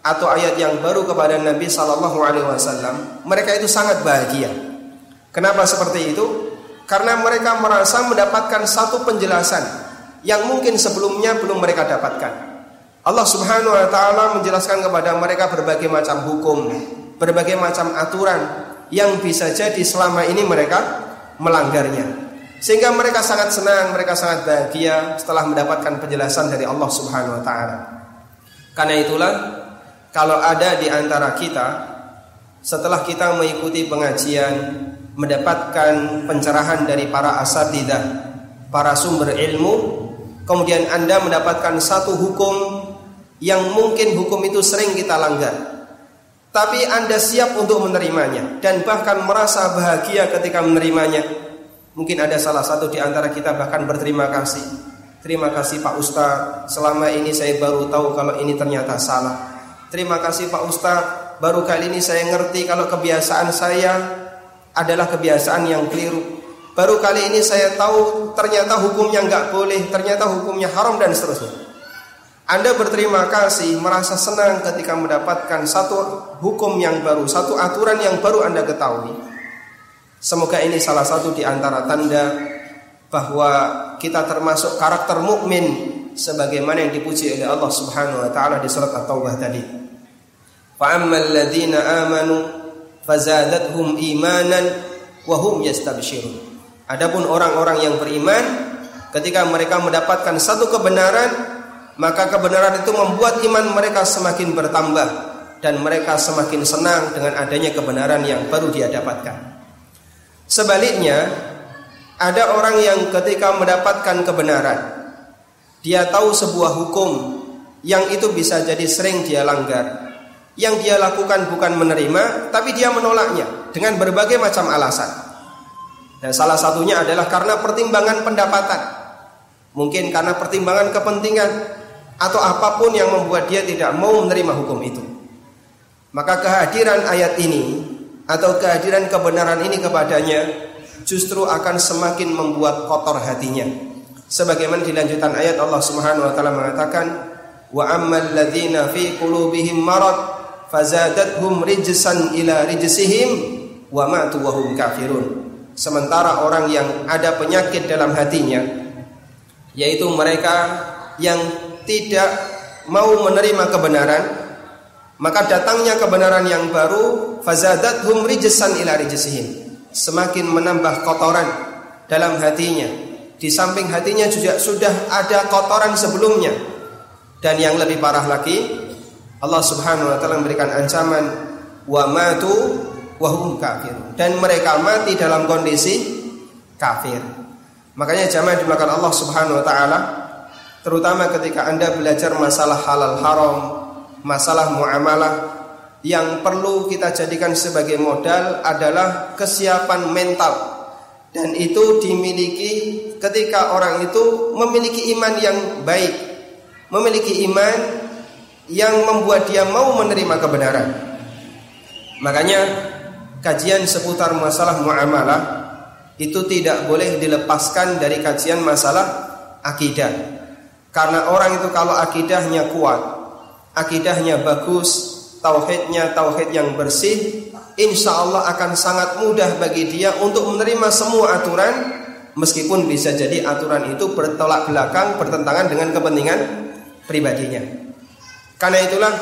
atau ayat yang baru kepada Nabi sallallahu alaihi wasallam, mereka itu sangat bahagia. Kenapa seperti itu? Karena mereka merasa mendapatkan satu penjelasan yang mungkin sebelumnya belum mereka dapatkan. Allah Subhanahu wa taala menjelaskan kepada mereka berbagai macam hukum, berbagai macam aturan yang bisa jadi selama ini mereka melanggarnya. Sehingga mereka sangat senang, mereka sangat bahagia setelah mendapatkan penjelasan dari Allah Subhanahu wa taala. Karena itulah kalau ada di antara kita setelah kita mengikuti pengajian, mendapatkan pencerahan dari para asatidzah, para sumber ilmu, kemudian Anda mendapatkan satu hukum yang mungkin hukum itu sering kita langgar, tapi Anda siap untuk menerimanya dan bahkan merasa bahagia ketika menerimanya. Mungkin ada salah satu di antara kita bahkan berterima kasih. Terima kasih Pak Ustadz, selama ini saya baru tahu kalau ini ternyata salah. Terima kasih Pak Ustadz, baru kali ini saya ngerti kalau kebiasaan saya adalah kebiasaan yang keliru. Baru kali ini saya tahu ternyata hukumnya nggak boleh, ternyata hukumnya haram dan seterusnya. Anda berterima kasih, merasa senang ketika mendapatkan satu hukum yang baru, satu aturan yang baru Anda ketahui. Semoga ini salah satu di antara tanda bahwa kita termasuk karakter mukmin sebagaimana yang dipuji oleh Allah Subhanahu wa taala di surat At-Taubah tadi. Fa ammal ladzina amanu fazadathum imanan wa hum yastabshirun. Adapun orang-orang yang beriman, ketika mereka mendapatkan satu kebenaran, maka kebenaran itu membuat iman mereka semakin bertambah dan mereka semakin senang dengan adanya kebenaran yang baru dia dapatkan. Sebaliknya, ada orang yang ketika mendapatkan kebenaran, dia tahu sebuah hukum yang itu bisa jadi sering dia langgar. Yang dia lakukan bukan menerima, tapi dia menolaknya dengan berbagai macam alasan. Dan salah satunya adalah karena pertimbangan pendapatan, mungkin karena pertimbangan kepentingan, atau apapun yang membuat dia tidak mau menerima hukum itu. Maka kehadiran ayat ini atau kehadiran kebenaran ini kepadanya justru akan semakin membuat kotor hatinya. Sebagaimana di lanjutan ayat Allah Subhanahu wa taala mengatakan, wa ammal ladzina fi qulubihim marad fazadathum rijsan ila rijsihim wa matu wa hum kafirun. Sementara orang yang ada penyakit dalam hatinya, yaitu mereka yang tidak mau menerima kebenaran, maka datangnya kebenaran yang baru, fazadathum rijsan ila rijsihim, semakin menambah kotoran dalam hatinya. Di samping hatinya juga sudah ada kotoran sebelumnya. Dan yang lebih parah lagi, Allah Subhanahu wa taala memberikan ancaman, wa matu wa hum kafirun, dan mereka mati dalam kondisi kafir. Makanya jamaah dimulakan Allah Subhanahu wa taala, terutama ketika Anda belajar masalah halal haram, masalah muamalah, yang perlu kita jadikan sebagai modal adalah kesiapan mental. Dan itu dimiliki ketika orang itu memiliki iman yang baik, memiliki iman yang membuat dia mau menerima kebenaran. Makanya kajian seputar masalah muamalah itu tidak boleh dilepaskan dari kajian masalah akidah. Karena orang itu kalau akidahnya kuat, akidahnya bagus, tauhidnya tauhid yang bersih, insya Allah akan sangat mudah bagi dia untuk menerima semua aturan, meskipun bisa jadi aturan itu bertolak belakang, bertentangan dengan kepentingan pribadinya. Karena itulah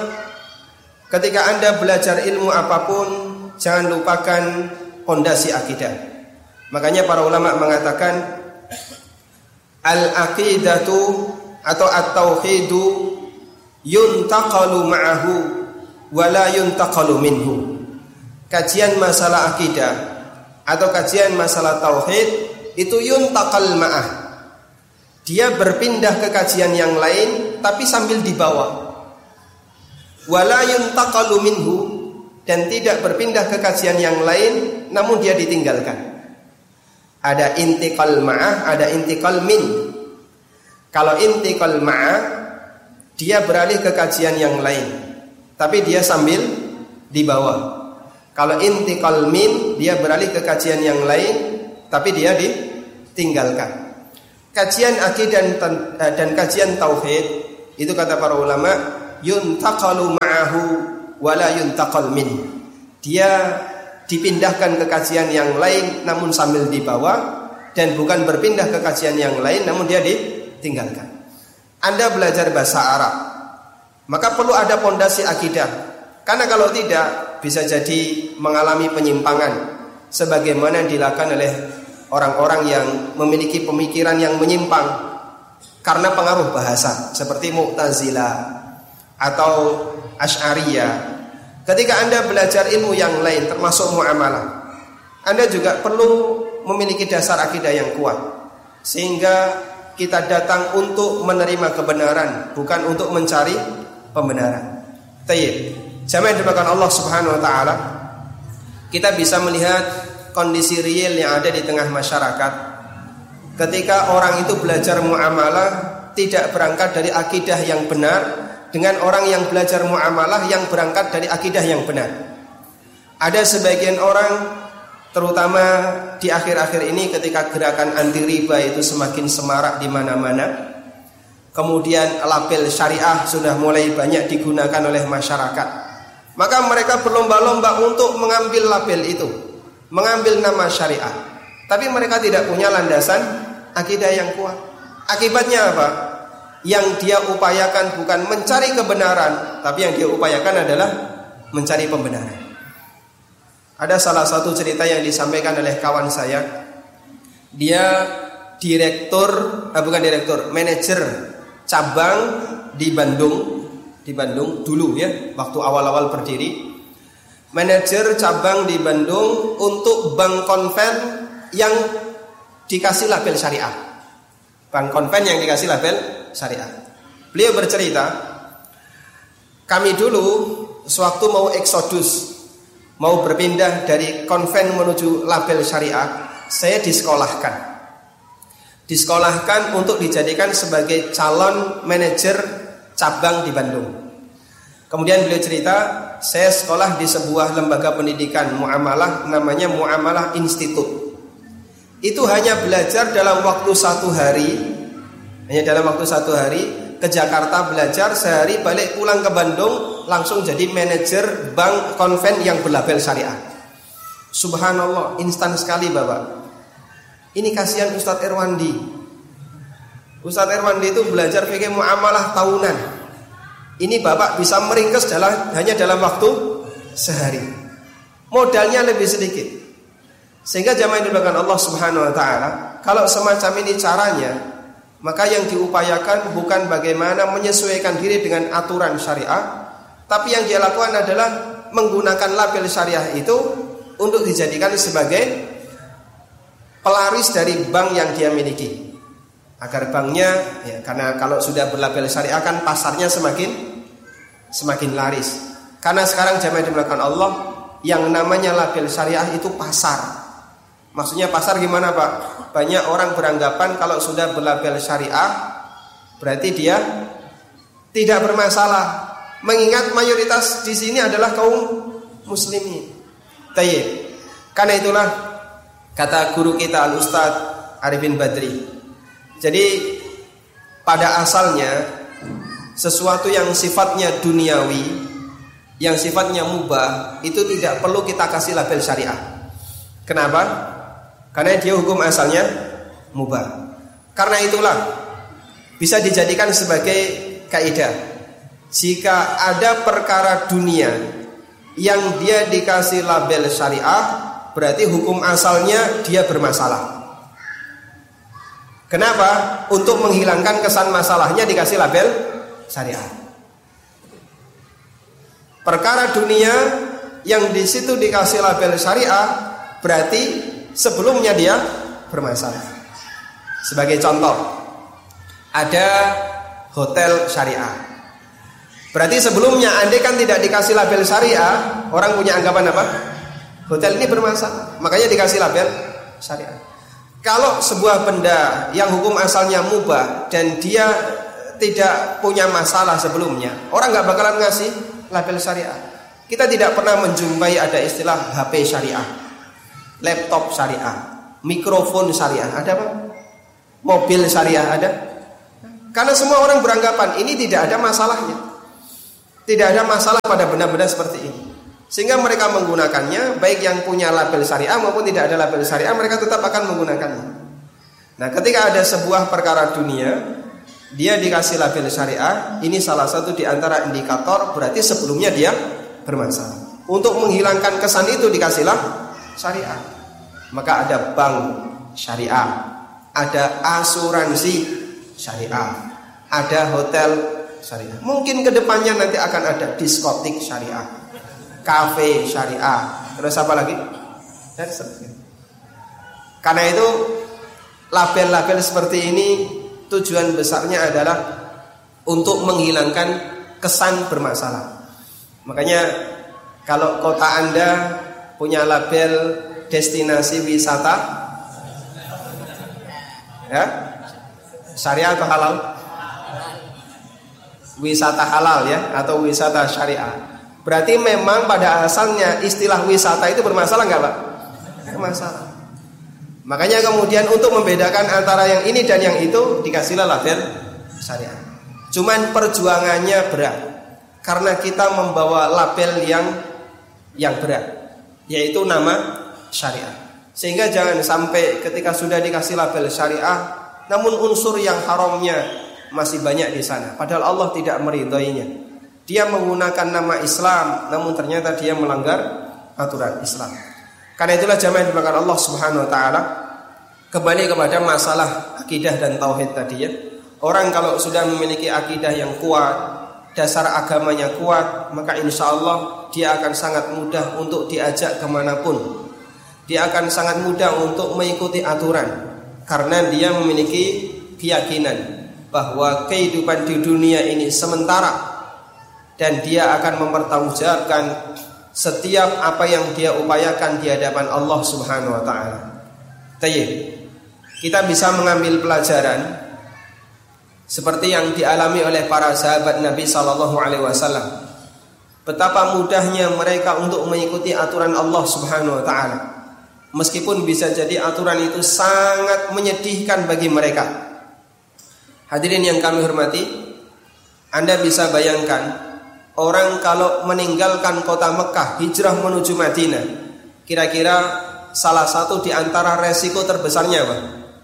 ketika Anda belajar ilmu apapun, jangan lupakan fondasi akidah. Makanya para ulama mengatakan al-aqidatu atau at-tauhidu yuntaqalu ma'ahu wa la yuntaqalu minhu. Kajian masalah akidah atau kajian masalah tauhid itu yuntaqal ma'ah. Dia berpindah ke kajian yang lain tapi sambil dibawa. Wa la yuntaqalu minhu, dan tidak berpindah ke kajian yang lain namun dia ditinggalkan. Ada intiqal ma'ah, ada intiqal min. Kalau intiqal ma'ah, dia beralih ke kajian yang lain tapi dia sambil dibawa. Kalau intiqal min, dia beralih ke kajian yang lain tapi dia ditinggalkan. Kajian akidah dan kajian tauhid itu kata para ulama yuntaqalu ma'a ma'ahu wa la yuntaqal min. Dia dipindahkan ke kajian yang lain namun sambil dibawa, dan bukan berpindah ke kajian yang lain namun dia ditinggalkan. Anda belajar bahasa Arab, maka perlu ada pondasi akidah. Karena kalau tidak bisa jadi mengalami penyimpangan sebagaimana yang dilakukan oleh orang-orang yang memiliki pemikiran yang menyimpang karena pengaruh bahasa, seperti Mu'tazilah atau Asy'ariyah. Ketika Anda belajar ilmu yang lain termasuk muamalah, Anda juga perlu memiliki dasar akidah yang kuat, sehingga kita datang untuk menerima kebenaran, bukan untuk mencari pembenaran. Tayyib. Jamaah dimuliakan Allah Subhanahu wa taala, kita bisa melihat kondisi real yang ada di tengah masyarakat. Ketika orang itu belajar muamalah tidak berangkat dari akidah yang benar, dengan orang yang belajar muamalah yang berangkat dari akidah yang benar. Ada sebagian orang, terutama di akhir-akhir ini ketika gerakan anti riba itu semakin semarak di mana-mana, kemudian label syariah sudah mulai banyak digunakan oleh masyarakat, maka mereka berlomba-lomba untuk mengambil label itu, mengambil nama syariah, tapi mereka tidak punya landasan akidah yang kuat. Akibatnya apa? Yang dia upayakan bukan mencari kebenaran, tapi yang dia upayakan adalah mencari pembenaran. Ada salah satu cerita yang disampaikan oleh kawan saya. Dia manajer cabang di Bandung dulu ya, waktu awal-awal berdiri. Manajer cabang di Bandung untuk bank konven yang dikasih label syariah. Bank konven yang dikasih label syariah. Beliau bercerita, kami dulu sewaktu mau eksodus, mau berpindah dari konven menuju label syariah, saya disekolahkan untuk dijadikan sebagai calon manajer cabang di Bandung. Kemudian beliau cerita, saya sekolah di sebuah lembaga pendidikan muamalah, namanya Muamalah Institute. Itu hanya belajar dalam waktu 1 hari, ke Jakarta belajar sehari, balik pulang ke Bandung langsung jadi manajer bank konven yang berlabel syariah. Subhanallah, instan sekali Bapak. Ini kasihan Ustadz Irwandi. Ustadz Irwandi itu belajar fikih muamalah tahunan. Ini Bapak bisa meringkes hanya dalam waktu sehari. Modalnya lebih sedikit. Sehingga jamaah yang dimuliakan Allah Subhanahu wa taala, kalau semacam ini caranya, maka yang diupayakan bukan bagaimana menyesuaikan diri dengan aturan syariah, tapi yang dia lakukan adalah menggunakan label syariah itu untuk dijadikan sebagai pelaris dari bank yang dia miliki, agar banknya ya, karena kalau sudah berlabel syariah kan pasarnya semakin laris. Karena sekarang jamaah dimuliakan Allah, yang namanya label syariah itu pasar. Maksudnya pasar gimana Pak? Banyak orang beranggapan kalau sudah berlabel syariah berarti dia tidak bermasalah, mengingat mayoritas di sini adalah kaum muslimin. Tayyib. Karena itulah kata guru kita Al-Ustadz Arifin Badri. Jadi pada asalnya sesuatu yang sifatnya duniawi, yang sifatnya mubah, itu tidak perlu kita kasih label syariah. Kenapa? Karena dia hukum asalnya mubah. Karena itulah bisa dijadikan sebagai kaidah. Jika ada perkara dunia yang dia dikasih label syariah, berarti hukum asalnya dia bermasalah. Kenapa? Untuk menghilangkan kesan masalahnya dikasih label syariah. Perkara dunia yang di situ dikasih label syariah, berarti sebelumnya dia bermasalah. Sebagai contoh, ada hotel syariah. Berarti sebelumnya andai kan tidak dikasih label syariah, orang punya anggapan apa? Hotel ini bermasalah, makanya dikasih label syariah. Kalau sebuah benda yang hukum asalnya mubah dan dia tidak punya masalah sebelumnya, orang nggak bakalan ngasih label syariah. Kita tidak pernah menjumpai ada istilah HP syariah, laptop syariah, mikrofon syariah, ada apa? Mobil syariah ada? Karena semua orang beranggapan ini tidak ada masalahnya. Tidak ada masalah pada benda-benda seperti ini. Sehingga mereka menggunakannya, baik yang punya label syariah maupun tidak ada label syariah, mereka tetap akan menggunakannya. Nah, ketika ada sebuah perkara dunia, dia dikasih label syariah, ini salah satu di antara indikator berarti sebelumnya dia bermasalah. Untuk menghilangkan kesan itu dikasihlah syariah. Maka ada bank syariah, ada asuransi syariah, ada hotel syariah. Mungkin kedepannya nanti akan ada diskotik syariah, kafe syariah, terus apa lagi? Dan seterusnya. Karena itu label-label seperti ini tujuan besarnya adalah untuk menghilangkan kesan bermasalah. Makanya kalau kota Anda punya label destinasi wisata, ya, syariah atau halal? Wisata halal ya, atau wisata syariah. Berarti memang pada asalnya istilah wisata itu bermasalah nggak Pak? Bermasalah. Makanya kemudian untuk membedakan antara yang ini dan yang itu dikasihlah label syariah. Cuman perjuangannya berat, karena kita membawa label yang berat, yaitu nama syariah. Sehingga jangan sampai ketika sudah dikasih label syariah, namun unsur yang haramnya masih banyak di sana. Padahal Allah tidak meridhoinya. Dia menggunakan nama Islam, namun ternyata dia melanggar aturan Islam. Karena itulah jamaah yang dimuliakan Allah Subhanahu Wa Taala, kembali kepada masalah akidah dan tauhid tadi ya. Orang kalau sudah memiliki akidah yang kuat, dasar agamanya kuat, maka insya Allah dia akan sangat mudah untuk diajak kemanapun. Dia akan sangat mudah untuk mengikuti aturan, karena dia memiliki keyakinan bahwa kehidupan di dunia ini sementara, dan dia akan mempertanggungjawabkan setiap apa yang dia upayakan di hadapan Allah Subhanahu Wa Taala. Tayyib, kita bisa mengambil pelajaran seperti yang dialami oleh para sahabat Nabi Sallallahu Alaihi Wasallam. Betapa mudahnya mereka untuk mengikuti aturan Allah Subhanahu Wa Taala, meskipun bisa jadi aturan itu sangat menyedihkan bagi mereka. Hadirin yang kami hormati, Anda bisa bayangkan orang kalau meninggalkan kota Mekah, hijrah menuju Madinah, kira-kira salah satu di antara resiko terbesarnya apa?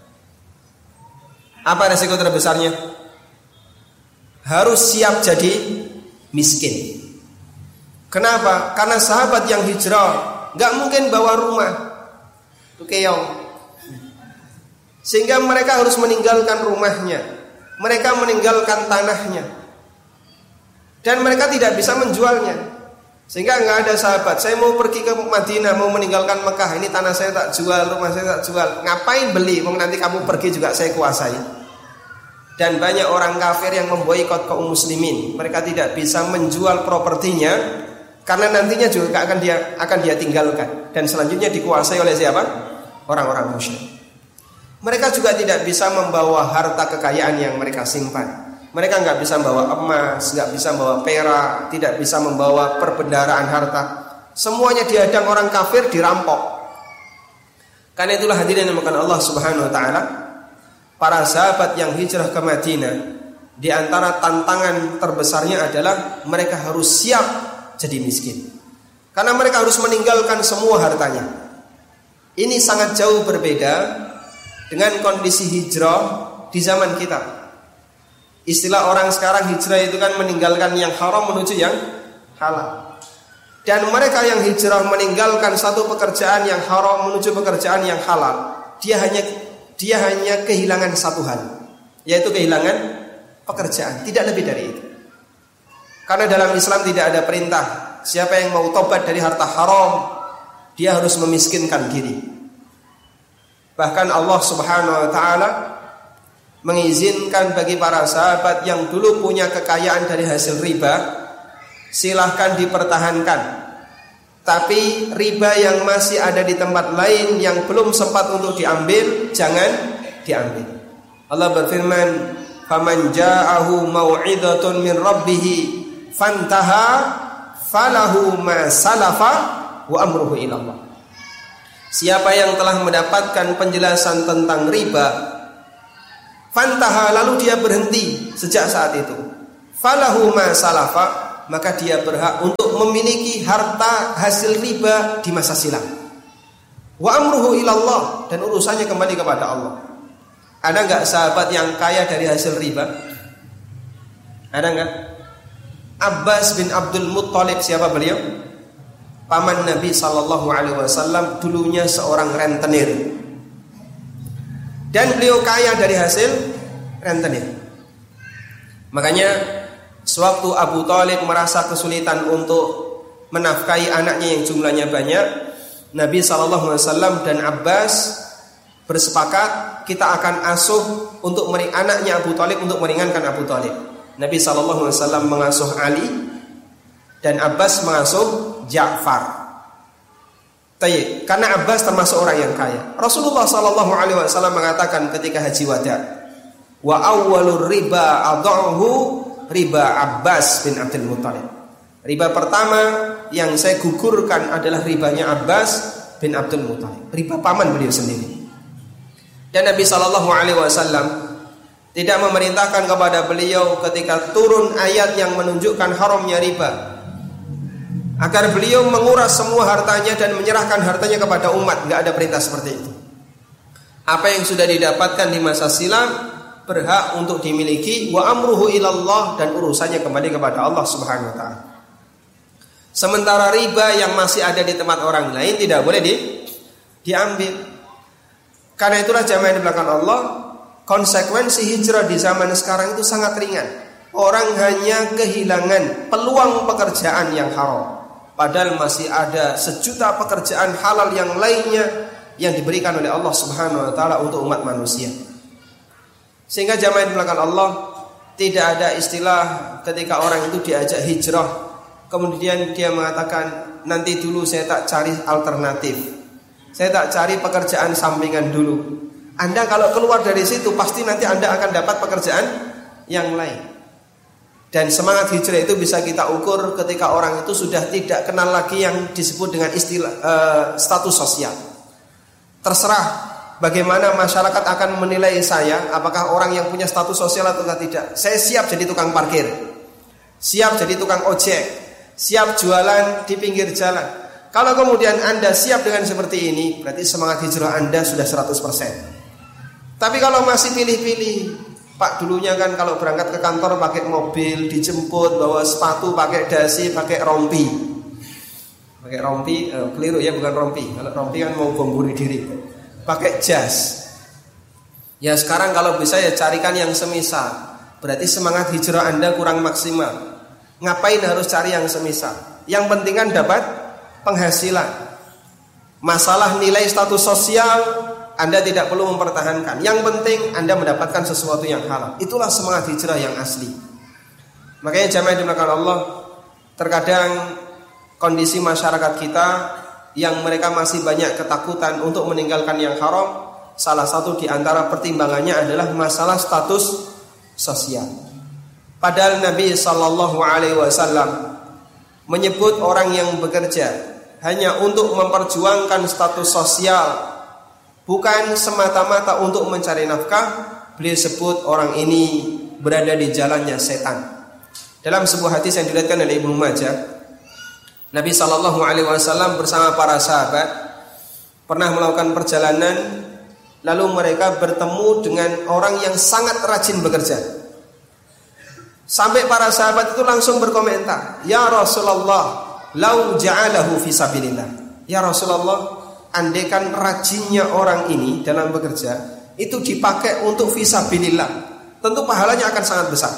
Apa resiko terbesarnya? Harus siap jadi miskin. Kenapa? Karena sahabat yang hijrah gak mungkin bawa rumah, itu keong. Sehingga mereka harus meninggalkan rumahnya, mereka meninggalkan tanahnya, dan mereka tidak bisa menjualnya. Sehingga nggak ada sahabat, saya mau pergi ke Madinah, mau meninggalkan Mekah, ini tanah saya tak jual, rumah saya tak jual. Ngapain beli? Mau nanti kamu pergi juga saya kuasai. Dan banyak orang kafir yang memboikot kaum muslimin. Mereka tidak bisa menjual propertinya, karena nantinya juga akan dia tinggalkan, dan selanjutnya dikuasai oleh siapa? Orang-orang musyrik. Mereka juga tidak bisa membawa harta kekayaan yang mereka simpan. Mereka nggak bisa membawa emas, nggak bisa membawa perak, tidak bisa membawa perbendaharaan harta. Semuanya dihadang orang kafir, dirampok. Karena itulah hadirin yang dimuliakan Allah Subhanahu Wa Taala, para sahabat yang hijrah ke Madinah, di antara tantangan terbesarnya adalah mereka harus siap jadi miskin. Karena mereka harus meninggalkan semua hartanya. Ini sangat jauh berbeda dengan kondisi hijrah di zaman kita. Istilah orang sekarang hijrah itu kan meninggalkan yang haram menuju yang halal. Dan mereka yang hijrah meninggalkan satu pekerjaan yang haram menuju pekerjaan yang halal, dia hanya kehilangan satu hal, yaitu kehilangan pekerjaan, tidak lebih dari itu. Karena dalam Islam tidak ada perintah siapa yang mau tobat dari harta haram, dia harus memiskinkan diri. Bahkan Allah Subhanahu Wa Taala mengizinkan bagi para sahabat yang dulu punya kekayaan dari hasil riba, silahkan dipertahankan. Tapi riba yang masih ada di tempat lain yang belum sempat untuk diambil, jangan diambil. Allah berfirman, "Faman ja'ahu mau'izatun min rabbih fantaha falahu ma salafa wa amruhu ila Allah." Siapa yang telah mendapatkan penjelasan tentang riba, fantaha, lalu dia berhenti sejak saat itu, falahu ma salafa, maka dia berhak untuk memiliki harta hasil riba di masa silam. Wa amruhu ilallah, dan urusannya kembali kepada Allah. Ada enggak sahabat yang kaya dari hasil riba? Ada enggak? Abbas bin Abdul Muttalib, siapa beliau? Paman Nabi sallallahu alaihi wasallam, dulunya seorang rentenir. Dan beliau kaya dari hasil rentenir. Makanya sewaktu Abu Thalib merasa kesulitan untuk menafkahi anaknya yang jumlahnya banyak, Nabi sallallahu alaihi wasallam dan Abbas bersepakat, kita akan asuh untuk anaknya Abu Thalib untuk meringankan Abu Thalib. Nabi sallallahu alaihi wasallam mengasuh Ali dan Abbas mengasuh Ja'far. Karena Abbas termasuk orang yang kaya. Rasulullah sallallahu alaihi wasallam mengatakan ketika haji wada, wa awwalur riba adhahu riba Abbas bin Abdul Muttalib. Riba pertama yang saya gugurkan adalah ribanya Abbas bin Abdul Muttalib, riba paman beliau sendiri. Dan Nabi sallallahu alaihi wasallam tidak memerintahkan kepada beliau ketika turun ayat yang menunjukkan haramnya riba agar beliau menguras semua hartanya dan menyerahkan hartanya kepada umat. Enggak ada perintah seperti itu. Apa yang sudah didapatkan di masa silam berhak untuk dimiliki, wa amruhu ilallah, dan urusannya kembali kepada Allah Subhanahu wa taala. Sementara riba yang masih ada di tempat orang lain tidak boleh diambil. Karena itulah jamaah di belakang Allah, konsekuensi hijrah di zaman sekarang itu sangat ringan. Orang hanya kehilangan peluang pekerjaan yang haram, padahal masih ada sejuta pekerjaan halal yang lainnya yang diberikan oleh Allah Subhanahu wa taala untuk umat manusia. Sehingga jamaah di belakang Allah, tidak ada istilah ketika orang itu diajak hijrah kemudian dia mengatakan, nanti dulu saya tak cari alternatif, saya tak cari pekerjaan sampingan dulu. Anda kalau keluar dari situ pasti nanti Anda akan dapat pekerjaan yang lain. Dan semangat hijrah itu bisa kita ukur ketika orang itu sudah tidak kenal lagi yang disebut dengan istilah status sosial. Terserah bagaimana masyarakat akan menilai saya, apakah orang yang punya status sosial atau tidak. Saya siap jadi tukang parkir, siap jadi tukang ojek, siap jualan di pinggir jalan. Kalau kemudian Anda siap dengan seperti ini, berarti semangat hijrah Anda sudah 100%. Tapi kalau masih pilih-pilih, Pak, dulunya kan kalau berangkat ke kantor pakai mobil, dijemput, bawa sepatu, pakai dasi, pakai rompi. Pakai rompi, keliru ya, bukan rompi. Kalau rompi kan mau bom bunuh diri. Pakai jas. Ya sekarang kalau bisa ya carikan yang semisal. Berarti semangat hijrah Anda kurang maksimal. Ngapain harus cari yang semisal? Yang penting kan dapat penghasilan. Masalah nilai status sosial Anda tidak perlu mempertahankan. Yang penting Anda mendapatkan sesuatu yang halal. Itulah semangat hijrah yang asli. Makanya jamaah dimulakan Allah, terkadang kondisi masyarakat kita yang mereka masih banyak ketakutan untuk meninggalkan yang haram, salah satu di antara pertimbangannya adalah masalah status sosial. Padahal Nabi sallallahu alaihi wasallam menyebut orang yang bekerja hanya untuk memperjuangkan status sosial, bukan semata-mata untuk mencari nafkah. Beliau sebut orang ini berada di jalannya setan. Dalam sebuah hadis yang diriwayatkan oleh Ibnu Majah, Nabi sallallahu alaihi wasallam bersama para sahabat pernah melakukan perjalanan, lalu mereka bertemu dengan orang yang sangat rajin bekerja. Sampai para sahabat itu langsung berkomentar, "Ya Rasulullah, lau ja'alahu fi sabilillah." Ya Rasulullah, andaikan rajinnya orang ini dalam bekerja itu dipakai untuk fisabilillah, tentu pahalanya akan sangat besar.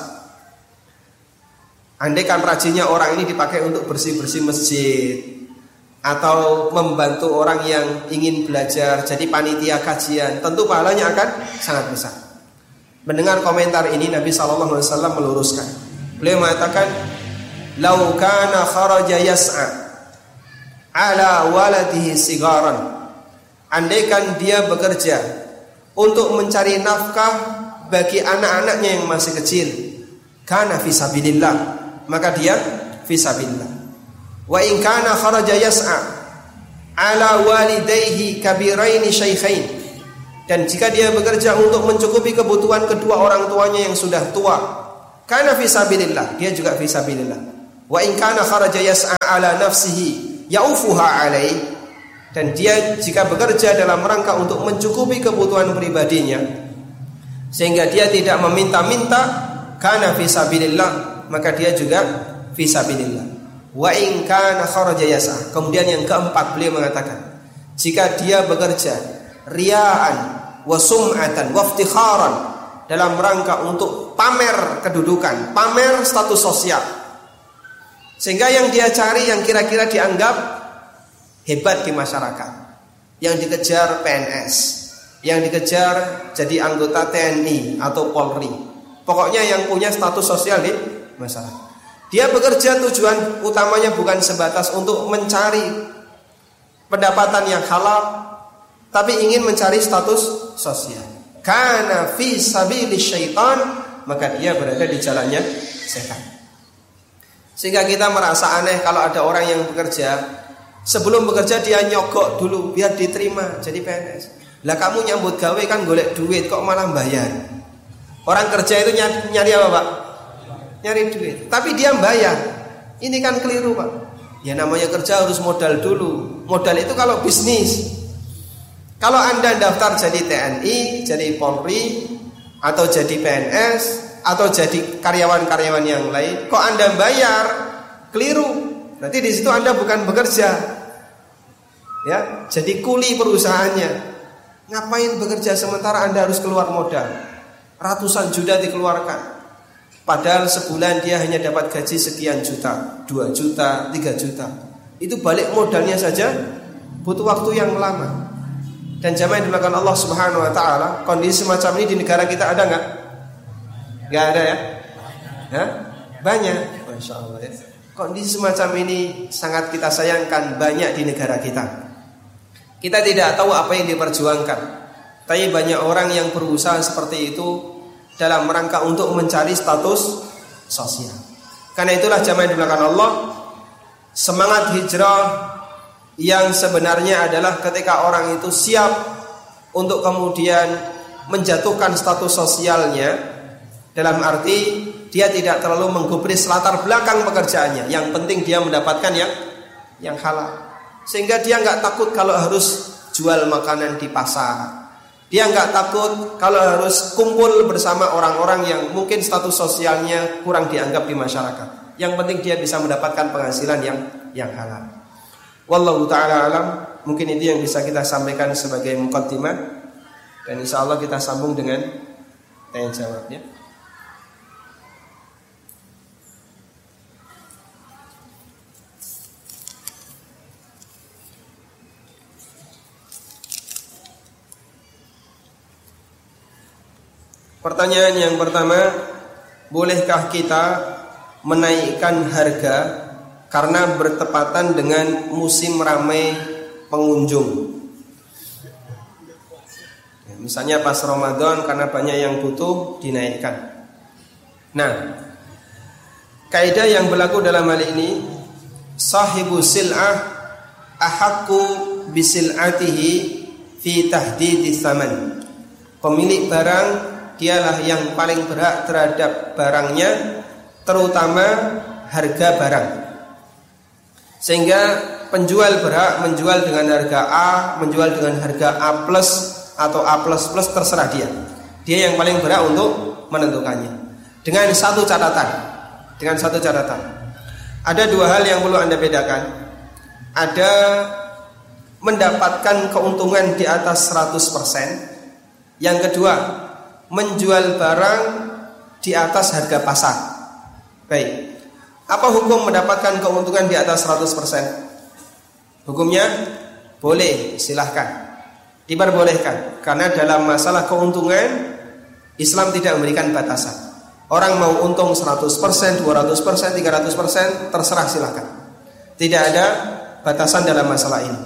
Andaikan rajinnya orang ini dipakai untuk bersih-bersih masjid atau membantu orang yang ingin belajar jadi panitia kajian, tentu pahalanya akan sangat besar. Mendengar komentar ini, Nabi SAW meluruskan. Beliau mengatakan, "Lau kana kharaja yas'a ala waladihi sigaran." Andaikan dia bekerja untuk mencari nafkah bagi anak-anaknya yang masih kecil, kana fisabilillah, maka dia fisabilillah. Wa in kana kharaja yas'a ala walidayhi kabiraini syaikhain, dan jika dia bekerja untuk mencukupi kebutuhan kedua orang tuanya yang sudah tua, kana fisabilillah, dia juga fisabilillah. Wa in kana kharaja yas'a ala nafsihi yaufuha alaih, dan dia jika bekerja dalam rangka untuk mencukupi kebutuhan pribadinya sehingga dia tidak meminta-minta, kana fi sabilillah, maka dia juga fi sabilillah. Wa in kana kharaja yas'a. Kemudian yang keempat beliau mengatakan, jika dia bekerja ria'an wa sum'atan wa iftikharan, dalam rangka untuk pamer kedudukan, pamer status sosial, sehingga yang dia cari yang kira-kira dianggap hebat di masyarakat, yang dikejar PNS, yang dikejar jadi anggota TNI atau Polri, pokoknya yang punya status sosial di masyarakat. Dia bekerja tujuan utamanya bukan sebatas untuk mencari pendapatan yang halal, tapi ingin mencari status sosial. Kana fi sabilis syaitan, maka dia berada di jalannya setan. Sehingga kita merasa aneh kalau ada orang yang bekerja, sebelum bekerja dia nyogok dulu biar diterima jadi PNS. Lah kamu nyambut gawe kan golek duit, kok malah bayar? Orang kerja itu nyari apa, Pak? Nyari duit, tapi dia bayar. Ini kan keliru, Pak. Ya namanya kerja harus modal dulu. Modal itu kalau bisnis. Kalau Anda daftar jadi TNI, jadi Polri, atau jadi PNS, atau jadi karyawan-karyawan yang lain, kok Anda bayar? Keliru. Nanti di situ Anda bukan bekerja, ya, jadi kuli perusahaannya. Ngapain bekerja sementara Anda harus keluar modal ratusan juta dikeluarkan, padahal sebulan dia hanya dapat gaji sekian juta, 2 juta, 3 juta. Itu balik modalnya saja butuh waktu yang lama. Dan jamaah yang dimuliakan Allah Subhanahu wa taala, kondisi semacam ini di negara kita ada enggak? Enggak ada ya? Ya? Banyak. Masya Allah ya. Kondisi semacam ini sangat kita sayangkan, banyak di negara kita. Kita tidak tahu apa yang diperjuangkan, tapi banyak orang yang berusaha seperti itu dalam rangka untuk mencari status sosial. Karena itulah jamaah yang dimuliakan Allah, semangat hijrah yang sebenarnya adalah ketika orang itu siap untuk kemudian menjatuhkan status sosialnya, dalam arti dia tidak terlalu menggubris latar belakang pekerjaannya, yang penting dia mendapatkan yang halal, sehingga dia nggak takut kalau harus jual makanan di pasar, dia nggak takut kalau harus kumpul bersama orang-orang yang mungkin status sosialnya kurang dianggap di masyarakat. Yang penting dia bisa mendapatkan penghasilan yang halal. Wallahu ta'ala alam. Mungkin itu yang bisa kita sampaikan sebagai muqaddimah, dan insyaallah kita sambung dengan tanya jawab ya. Pertanyaan yang pertama, bolehkah kita menaikkan harga karena bertepatan dengan musim ramai pengunjung? Ya, misalnya pas Ramadan karena banyak yang butuh dinaikkan. Nah, kaidah yang berlaku dalam hal ini, sahibu sil'ah ahaqqu bisil'atihi fi tahdidi tsaman. Pemilik barang dialah yang paling berhak terhadap barangnya, terutama harga barang. Sehingga penjual berhak menjual dengan harga A, menjual dengan harga A plus atau A plus plus, terserah dia. Dia yang paling berhak untuk menentukannya. Dengan satu catatan. Ada 2 hal yang perlu Anda bedakan. Ada mendapatkan keuntungan di atas 100%. Yang kedua, menjual barang di atas harga pasar. Baik. Apa hukum mendapatkan keuntungan di atas 100%? Hukumnya boleh, silahkan, diperbolehkan. Karena dalam masalah keuntungan, Islam tidak memberikan batasan. Orang mau untung 100%, 200%, 300%, terserah, silahkan. Tidak ada batasan dalam masalah ini.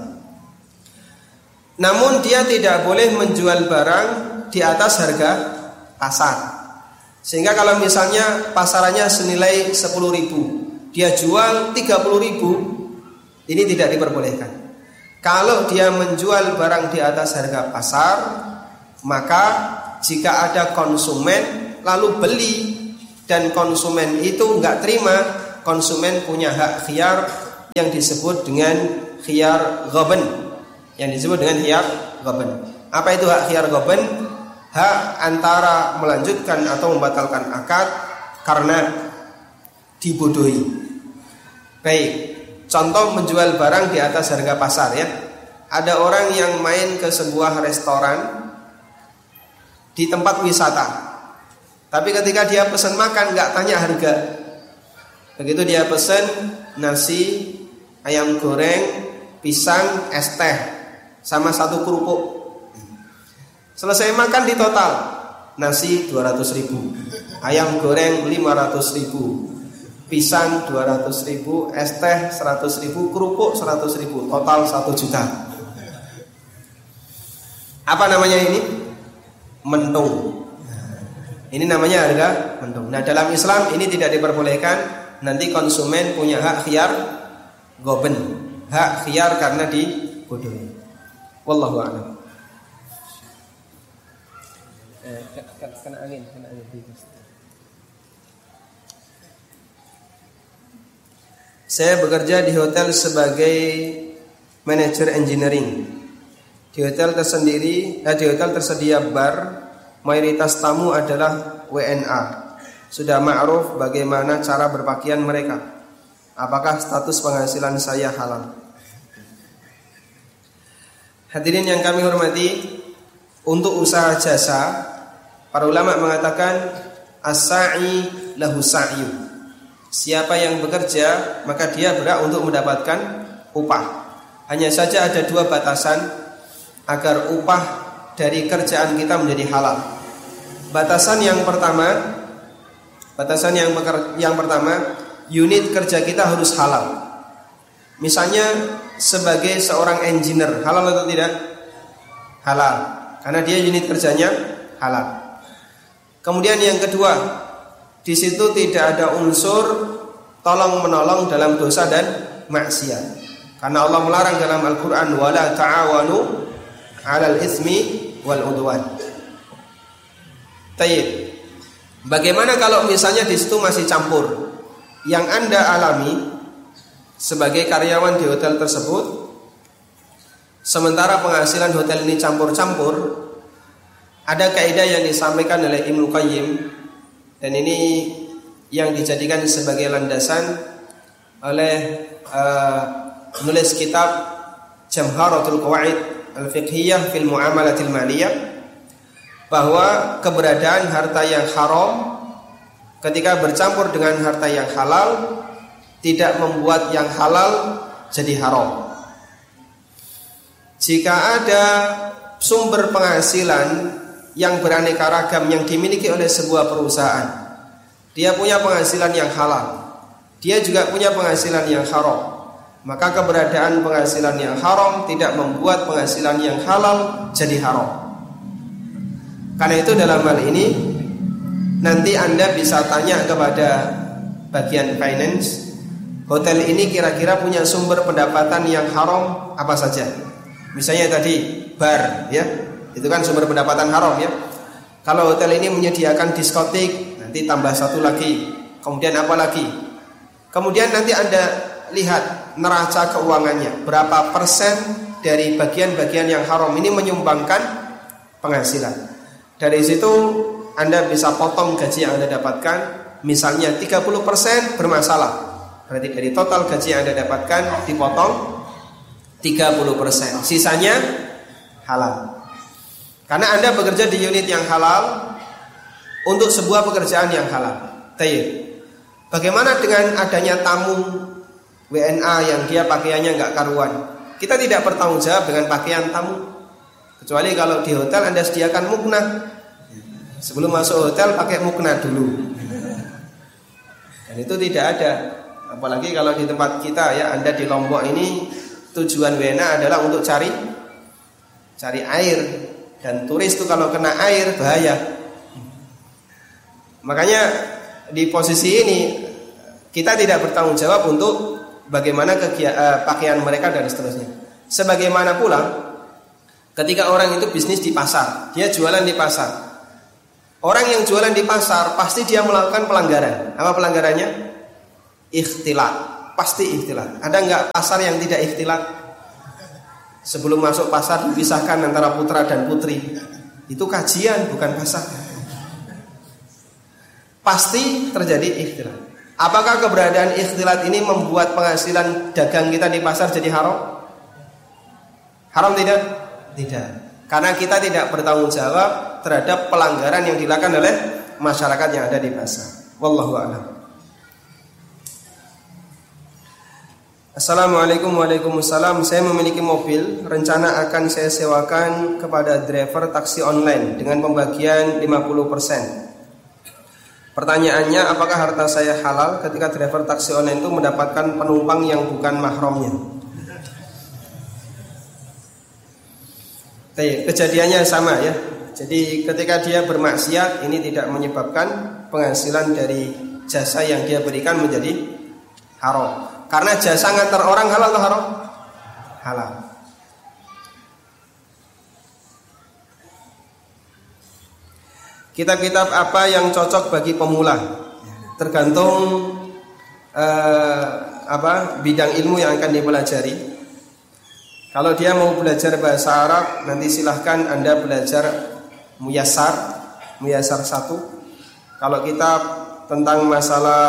Namun dia tidak boleh menjual barang di atas harga pasar. Sehingga kalau misalnya pasarannya senilai 10.000, dia jual 30.000, ini tidak diperbolehkan. Kalau dia menjual barang di atas harga pasar, maka jika ada konsumen lalu beli dan konsumen itu nggak terima, konsumen punya hak khiyar yang disebut dengan khiyar ghaban. Yang disebut dengan khiyar ghaban. Apa itu hak khiyar ghaban? Hak antara melanjutkan atau membatalkan akad karena dibodohi. Baik, contoh menjual barang di atas harga pasar ya. Ada orang yang main ke sebuah restoran di tempat wisata, tapi ketika dia pesan makan nggak tanya harga. Begitu dia pesan nasi, ayam goreng, pisang, es teh, sama 1 kerupuk. Selesai makan di total, nasi 200.000, ayam goreng 500.000, pisang 200.000, es teh 100.000, kerupuk 100.000, total 1 juta. Apa namanya ini? Mentung. Ini namanya harga mentung. Nah, dalam Islam ini tidak diperbolehkan. Nanti konsumen punya hak khiyar ghaban, hak khiyar karena dibodohi. Wallahu a'lam. Kena angin. Saya bekerja di hotel sebagai manajer engineering. Di hotel tersedia bar, mayoritas tamu adalah WNA. Sudah ma'ruf bagaimana cara berpakaian mereka. Apakah status penghasilan saya halal? Hadirin yang kami hormati, untuk usaha jasa, para ulama mengatakan as-sa'i lahu sa'yu. Siapa yang bekerja, maka dia berhak untuk mendapatkan upah. Hanya saja ada 2 batasan agar upah dari kerjaan kita menjadi halal. Batasan yang pertama, unit kerja kita harus halal. Misalnya sebagai seorang engineer, halal atau tidak? Halal, karena dia unit kerjanya halal. Kemudian yang kedua, di situ tidak ada unsur tolong menolong dalam dosa dan maksiat. Karena Allah melarang dalam Al-Qur'an wala ta'awanu 'alal itsmi wal 'udwan. Tayyib. Bagaimana kalau misalnya di situ masih campur? Yang Anda alami sebagai karyawan di hotel tersebut, sementara penghasilan hotel ini campur-campur, ada kaidah yang disampaikan oleh Ibnu Qayyim, dan ini yang dijadikan sebagai landasan oleh penulis kitab Jamharatul Qawaid Al-Fiqhiyah fil Muamalatil Maliyah, bahwa keberadaan harta yang haram ketika bercampur dengan harta yang halal tidak membuat yang halal jadi haram. Jika ada sumber penghasilan yang beraneka ragam yang dimiliki oleh sebuah perusahaan, dia punya penghasilan yang halal, dia juga punya penghasilan yang haram, maka keberadaan penghasilan yang haram tidak membuat penghasilan yang halal jadi haram. Karena itu dalam hal ini nanti Anda bisa tanya kepada bagian finance, hotel ini kira-kira punya sumber pendapatan yang haram apa saja. Misalnya tadi bar, ya, itu kan sumber pendapatan haram, ya. Kalau hotel ini menyediakan diskotik, nanti tambah 1 lagi. Kemudian apa lagi? Kemudian nanti Anda lihat neraca keuangannya, berapa persen dari bagian-bagian yang haram ini menyumbangkan penghasilan. Dari situ Anda bisa potong gaji yang Anda dapatkan. Misalnya 30% bermasalah, berarti dari total gaji yang Anda dapatkan dipotong 30%, sisanya halal. Karena Anda bekerja di unit yang halal untuk sebuah pekerjaan yang halal. Tayyib. Bagaimana dengan adanya tamu WNA yang dia pakaiannya nggak karuan? Kita tidak bertanggung jawab dengan pakaian tamu, kecuali kalau di hotel Anda sediakan mukna. Sebelum masuk hotel pakai mukna dulu. Dan itu tidak ada. Apalagi kalau di tempat kita, ya, Anda di Lombok ini tujuan WNA adalah untuk cari air. Dan turis itu kalau kena air bahaya. Makanya di posisi ini kita tidak bertanggung jawab untuk bagaimana pakaian mereka dan seterusnya. Sebagaimana pula ketika orang itu bisnis di pasar, dia jualan di pasar. Orang yang jualan di pasar pasti dia melakukan pelanggaran. Apa pelanggarannya? ikhtilat. Pasti ikhtilat. Ada nggak pasar yang tidak ikhtilat? Sebelum masuk pasar dipisahkan antara putra dan putri. Itu kajian, bukan pasar. Pasti terjadi ikhtilat. Apakah keberadaan ikhtilat ini membuat penghasilan dagang kita di pasar jadi haram? Haram tidak? Tidak. Karena kita tidak bertanggung jawab terhadap pelanggaran yang dilakukan oleh masyarakat yang ada di pasar. Wallahu a'lam. Assalamualaikum. Waalaikumsalam. Saya memiliki mobil, rencana akan saya sewakan kepada driver taksi online dengan pembagian 50%. Pertanyaannya, apakah harta saya halal ketika driver taksi online itu mendapatkan penumpang yang bukan mahramnya? Kejadiannya sama ya. Jadi ketika dia bermaksiat, ini tidak menyebabkan penghasilan dari jasa yang dia berikan menjadi haram. Karena jasa ngantar orang halal atau haram? Halal. Kitab-kitab apa yang cocok bagi pemula? Tergantung bidang ilmu yang akan dipelajari. Kalau dia mau belajar bahasa Arab, nanti silahkan Anda belajar Muyassar 1. Kalau kitab tentang masalah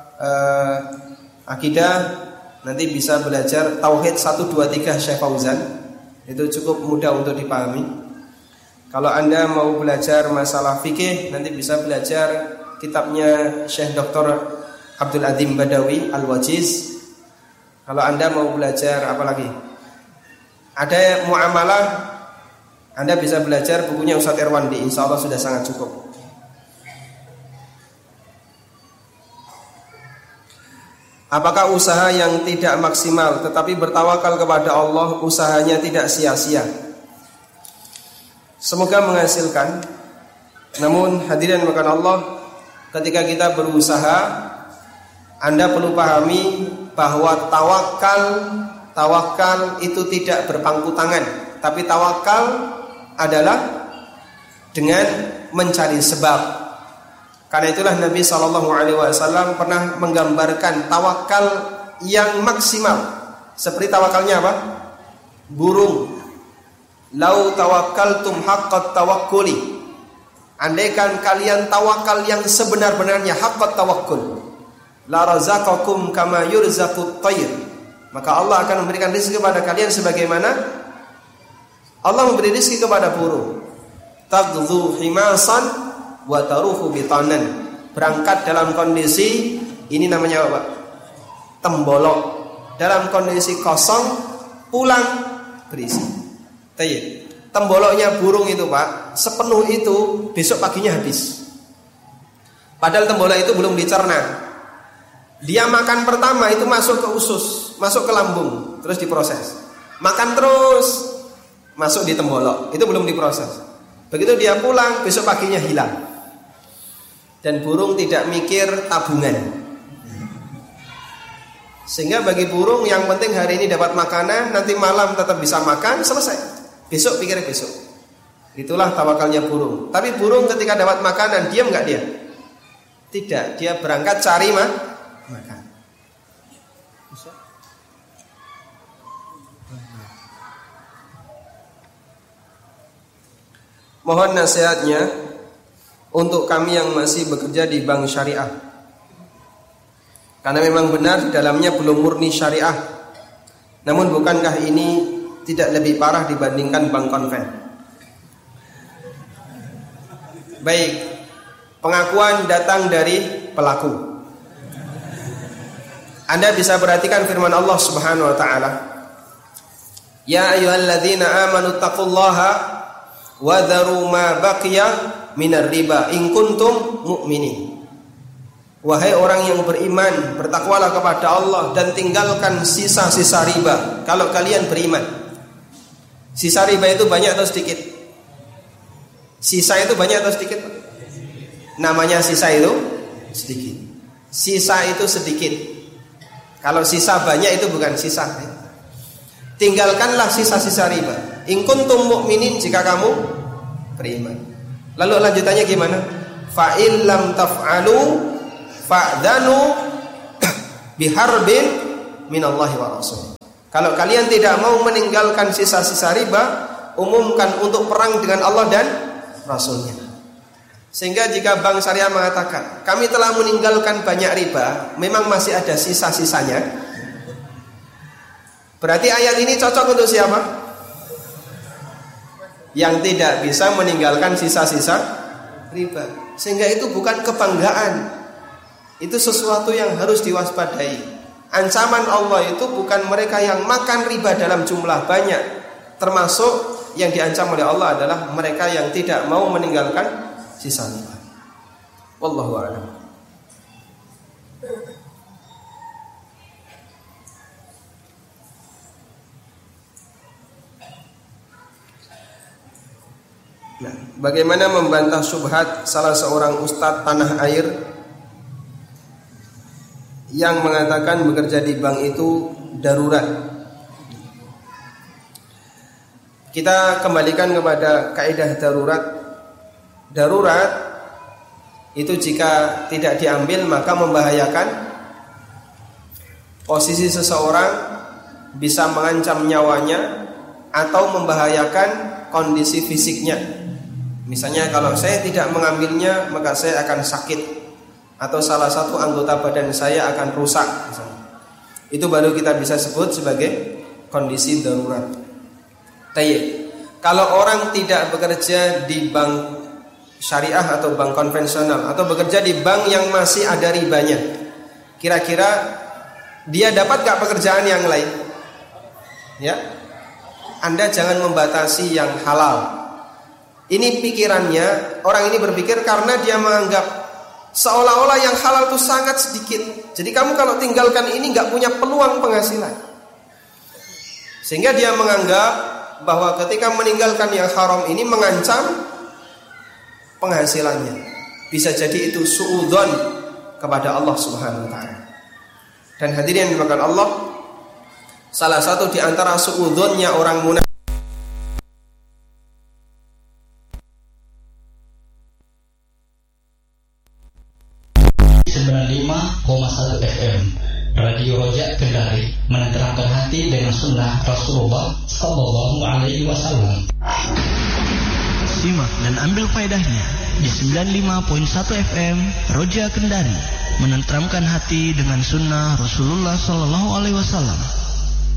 akidah, nanti bisa belajar Tauhid 1, 2, 3 Syekh Fauzan. Itu cukup mudah untuk dipahami. Kalau Anda mau belajar masalah fikih, nanti bisa belajar kitabnya Syekh Dr. Abdul Adzim Badawi Al-Wajiz. Kalau Anda mau belajar apa lagi? Ada muamalah, Anda bisa belajar bukunya Ustadz Irwandi. Insya Allah sudah sangat cukup. Apakah usaha yang tidak maksimal tetapi bertawakal kepada Allah, usahanya tidak sia-sia? Semoga menghasilkan. Namun hadirin makan Allah, ketika kita berusaha, Anda perlu pahami bahwa tawakal itu tidak berpangku tangan. Tapi tawakal adalah dengan mencari sebab. Karena itulah Nabi SAW pernah menggambarkan tawakal yang maksimal seperti tawakalnya apa? Burung. Lau tawakkaltum haqqat tawakkuli. Andaikan kalian tawakal yang sebenar-benarnya, haqqat tawakkul, la razaqakum kama yurzaqut tayr. Maka Allah akan memberikan rezeki kepada kalian sebagaimana Allah memberi rezeki kepada burung. Taghdhu himasan wa taruhu bitanan. Berangkat dalam kondisi ini namanya apa? Tembolok. Dalam kondisi kosong, pulang berisi. Tayyib. Temboloknya burung itu, Pak, sepenuh itu besok paginya habis. Padahal tembolok itu belum dicerna. Dia makan pertama itu masuk ke usus, masuk ke lambung, terus diproses. Makan terus, masuk di tembolok, itu belum diproses. Begitu dia pulang, besok paginya hilang. Dan burung tidak mikir tabungan. Sehingga bagi burung yang penting hari ini dapat makanan, nanti malam tetap bisa makan, selesai. Besok pikir besok. Itulah tawakalnya burung. Tapi burung ketika dapat makanan, diam nggak dia? Tidak, dia berangkat cari makan. Mohon nasihatnya untuk kami yang masih bekerja di bank syariah. Karena memang benar dalamnya belum murni syariah. Namun bukankah ini tidak lebih parah dibandingkan bank konven? Baik, pengakuan datang dari pelaku. Anda bisa perhatikan firman Allah Subhanahu wa taala. Ya ayyuhalladzina amanu taqullaha wa dharu ma baqiya minar riba in kuntum mu'minin. Wahai orang yang beriman, bertakwalah kepada Allah dan tinggalkan sisa-sisa riba kalau kalian beriman. Sisa riba itu banyak atau sedikit? Sisa itu banyak atau sedikit? Namanya sisa itu sedikit. Sisa itu sedikit. Kalau sisa banyak itu bukan sisa. Tinggalkanlah sisa-sisa riba. In kuntum mu'minin, jika kamu beriman. Lalu lanjutannya gimana? Fa in lam taf'alu fa'dhanu biharbin minallahi wa rasul. Kalau kalian tidak mau meninggalkan sisa-sisa riba, umumkan untuk perang dengan Allah dan Rasulnya. Sehingga jika Bank Syariah mengatakan kami telah meninggalkan banyak riba, memang masih ada sisa-sisanya, berarti ayat ini cocok untuk siapa? Yang tidak bisa meninggalkan sisa-sisa riba. Sehingga itu bukan kebanggaan, itu sesuatu yang harus diwaspadai. Ancaman Allah itu bukan mereka yang makan riba dalam jumlah banyak, termasuk yang diancam oleh Allah adalah mereka yang tidak mau meninggalkan sisa riba. Wallahu a'lam. Nah, bagaimana membantah syubhat salah seorang ustadz tanah air yang mengatakan bekerja di bank itu darurat? Kita kembalikan kepada kaidah darurat. Darurat itu jika tidak diambil maka membahayakan posisi seseorang, bisa mengancam nyawanya atau membahayakan kondisi fisiknya. Misalnya kalau saya tidak mengambilnya maka saya akan sakit, atau salah satu anggota badan saya akan rusak misalnya. Itu baru kita bisa sebut sebagai kondisi darurat. Tayyib. Kalau orang tidak bekerja di bank syariah atau bank konvensional, atau bekerja di bank yang masih ada ribanya, kira-kira dia dapat gak pekerjaan yang lain? Ya, Anda jangan membatasi yang halal. Ini pikirannya, orang ini berpikir karena dia menganggap seolah-olah yang halal itu sangat sedikit. Jadi kamu kalau tinggalkan ini gak punya peluang penghasilan. Sehingga dia menganggap bahwa ketika meninggalkan yang haram ini mengancam penghasilannya. Bisa jadi itu suudzon kepada Allah Subhanahu wa taala. Dan hadirin yang dimakan Allah, salah satu di antara suudzonnya orang munafik 95,1 FM Radio Roja Kendari, menenteramkan hati dengan sunnah Rasulullah Sallallahu Alaihi Wasallam. Simak dan ambil faedahnya di 95.1 FM Roja Kendari, menenteramkan hati dengan sunnah Rasulullah Sallallahu Alaihi Wasallam.